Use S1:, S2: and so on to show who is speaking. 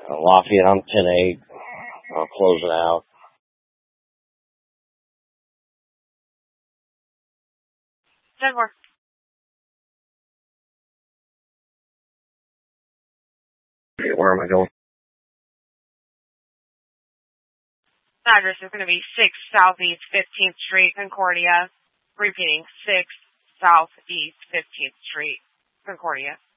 S1: Lafayette, I'm 10-8. I'll close it out.
S2: Denver.
S1: Where am I going?
S2: Address is going to be 6 Southeast 15th Street, Concordia. Repeating, 6 Southeast 15th Street, Concordia.